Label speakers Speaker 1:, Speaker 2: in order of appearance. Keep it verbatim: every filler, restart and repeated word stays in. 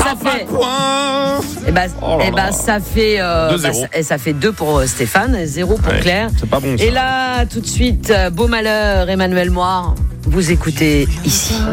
Speaker 1: ça fait. Et bah,
Speaker 2: Oh là
Speaker 1: et bah
Speaker 2: là.
Speaker 1: ça fait. Euh,
Speaker 2: deux
Speaker 1: bah,
Speaker 2: zéro.
Speaker 1: ça, et ça fait deux pour Stéphane, zéro pour
Speaker 2: Ouais,
Speaker 1: Claire.
Speaker 2: c'est pas bon, ça.
Speaker 1: Et là, tout de suite, euh, Beau Malheur, Emmanuel Moir, vous écoutez ici.